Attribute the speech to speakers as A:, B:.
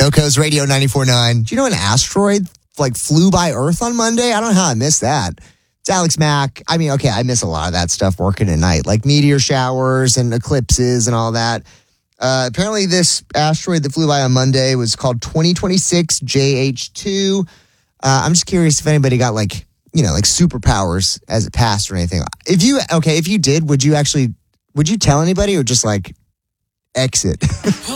A: Coco's Radio 94.9. Do you know an asteroid flew by Earth on Monday? I don't know how I missed that. It's Alex Mack. I mean, okay, I miss a lot of that stuff working at night, like meteor showers and eclipses and all that. Apparently, this asteroid that flew by on Monday was called 2026 JH2. I'm just curious if anybody got superpowers as it passed or anything. If you did, would you tell anybody or just exit?